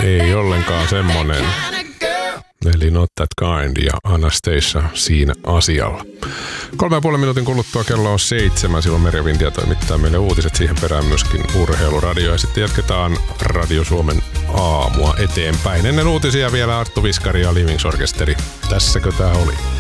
Ei ollenkaan semmonen. Eli Not That Kind ja Anastasia siinä asialla. 3,5 minuutin kuluttua kello on 7. Silloin Merja Vintiä toimittaa meille uutiset, siihen perään myöskin urheiluradio. Ja sitten jatketaan Radio Suomen aamua eteenpäin. Ennen uutisia vielä Arttu Viskari ja Livings Orkesteri. Tässäkö tää oli?